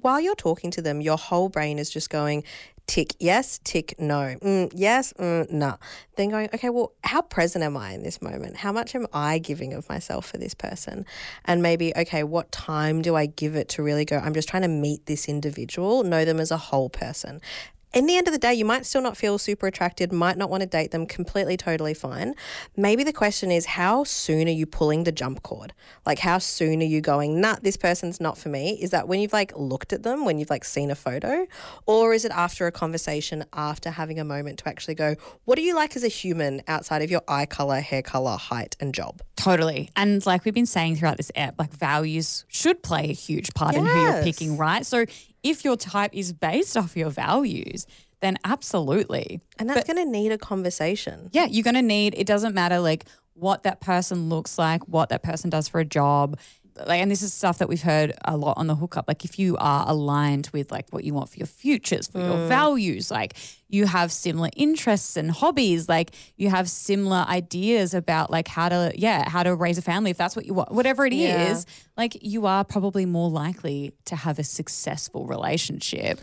while you're talking to them, your whole brain is just going, tick yes, tick no, yes, nah. Then going, okay, well, how present am I in this moment? How much am I giving of myself for this person? And maybe, okay, what time do I give it to really go, I'm just trying to meet this individual, know them as a whole person. In the end of the day, you might still not feel super attracted, might not want to date them, completely, totally fine. Maybe the question is, how soon are you pulling the jump cord? Like, how soon are you going, nah, this person's not for me? Is that when you've like looked at them, when you've like seen a photo? Or is it after a conversation, after having a moment to actually go, what do you like as a human outside of your eye colour, hair colour, height and job? Totally. And like we've been saying throughout this app, like values should play a huge part in who you're picking, right? So if your type is based off your values, then absolutely. And that's going to need a conversation. Yeah, you're going to need, it doesn't matter like what that person looks like, what that person does for a job. Like, and this is stuff that we've heard a lot on the hookup. Like if you are aligned with like what you want for your futures, for your values, like you have similar interests and hobbies, like you have similar ideas about like how to raise a family, if that's what you want, whatever it is, like you are probably more likely to have a successful relationship.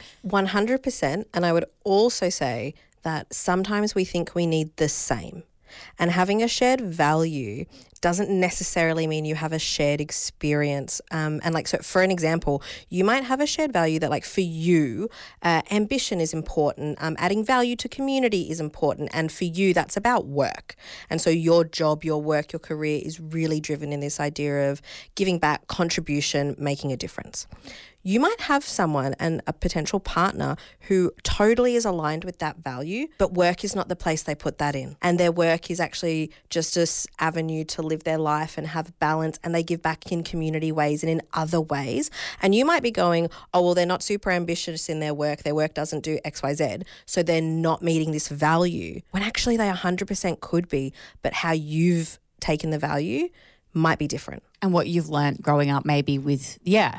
100%. And I would also say that sometimes we think we need the same. And having a shared value doesn't necessarily mean you have a shared experience. And like, so for an example, you might have a shared value that like for you, ambition is important, adding value to community is important. And for you, that's about work. And so your job, your work, your career is really driven in this idea of giving back, contribution, making a difference. You might have someone and a potential partner who totally is aligned with that value, but work is not the place they put that in. And their work is actually just an avenue to live their life and have balance, and they give back in community ways and in other ways. And you might be going, oh, well, they're not super ambitious in their work doesn't do X, Y, Z, so they're not meeting this value. When actually they 100% could be, but how you've taken the value might be different. And what you've learned growing up maybe with,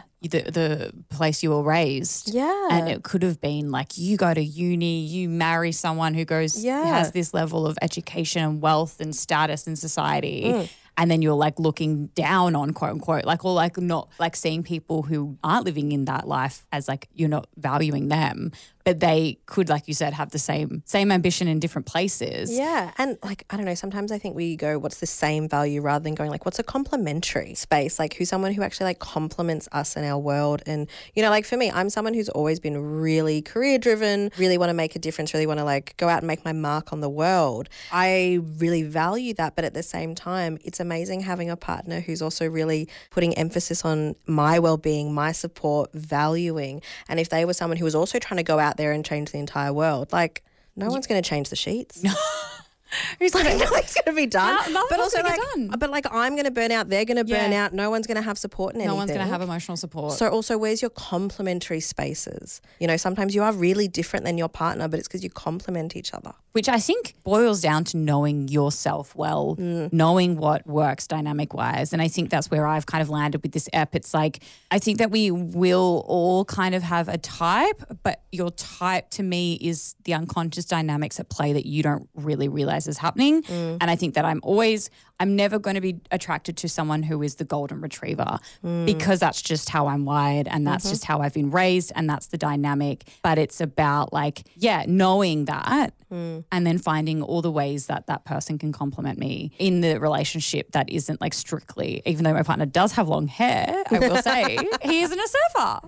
the place you were raised. Yeah. And it could have been like you go to uni, you marry someone who has this level of education and wealth and status in society. And then you're like looking down on quote unquote, like, or like not like seeing people who aren't living in that life as like you're not valuing them, but they could, like you said, have the same ambition in different places. Yeah. And like, I don't know, sometimes I think we go, what's the same value rather than going like, what's a complementary space? Like who's someone who actually like complements us in our world. And, you know, like for me, I'm someone who's always been really career driven, really want to make a difference, really want to like go out and make my mark on the world. I really value that. But at the same time, it's amazing having a partner who's also really putting emphasis on my well-being, my support, valuing. And if they were someone who was also trying to go out there and change the entire world, like no one's going to change the sheets. Who's like, nothing's going to be done. But also like, but like I'm going to burn out, they're going to burn out. No one's going to have support in anything. No one's going to have emotional support. So also, where's your complementary spaces? You know, sometimes you are really different than your partner, but it's because you complement each other. Which I think boils down to knowing yourself well, knowing what works dynamic-wise. And I think that's where I've kind of landed with this app. It's like I think that we will all kind of have a type, but your type to me is the unconscious dynamics at play that you don't really realize is happening. And I think that I'm never going to be attracted to someone who is the golden retriever because that's just how I'm wired and that's just how I've been raised and that's the dynamic. But it's about like, knowing that and then finding all the ways that that person can complement me in the relationship that isn't like strictly, even though my partner does have long hair, I will say, he isn't a surfer.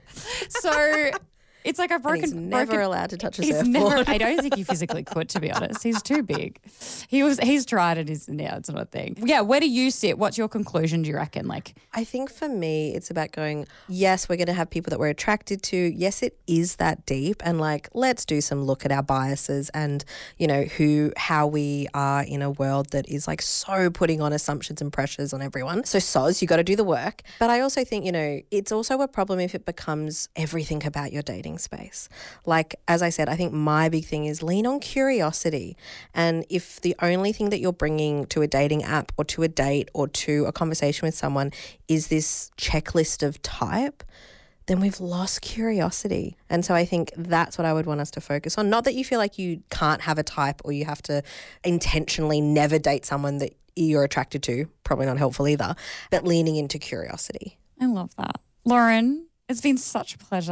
So it's like I've broken. And he's never allowed to touch a surfboard. I don't think he physically could, to be honest. He's too big. He's tried it. It's not a thing. Yeah. Where do you sit? What's your conclusion? Do you reckon? Like, I think for me, it's about going, yes, we're going to have people that we're attracted to. Yes, it is that deep. And like, let's do some look at our biases and, you know, how we are in a world that is like so putting on assumptions and pressures on everyone. So you got to do the work. But I also think, you know, it's also a problem if it becomes everything about your dating space. Like, as I said, I think my big thing is lean on curiosity. And if the only thing that you're bringing to a dating app or to a date or to a conversation with someone is this checklist of type, then we've lost curiosity. And so I think that's what I would want us to focus on. Not that you feel like you can't have a type or you have to intentionally never date someone that you're attracted to, probably not helpful either, but leaning into curiosity. I love that. Lauren, it's been such a pleasure.